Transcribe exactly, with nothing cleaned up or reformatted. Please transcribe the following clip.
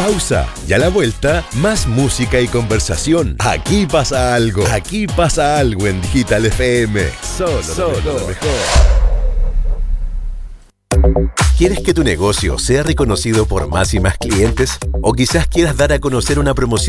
pausa y a la vuelta, más música y conversación. Aquí pasa algo. Aquí pasa algo en Digital F M. Solo, Solo lo mejor. ¿Quieres que tu negocio sea reconocido por más y más clientes? ¿O quizás quieras dar a conocer una promoción